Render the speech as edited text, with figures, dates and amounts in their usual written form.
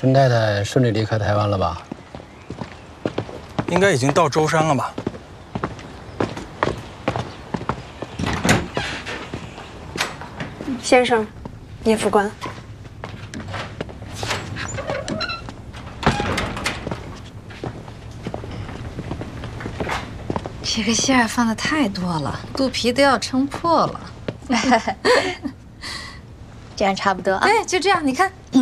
陈太太顺利离开台湾了吧？ 应该已经到舟山了吧？ 先生，叶副官。 这个馅儿放的太多了，肚皮都要撑破了。 这样差不多啊。 对，就这样，你看。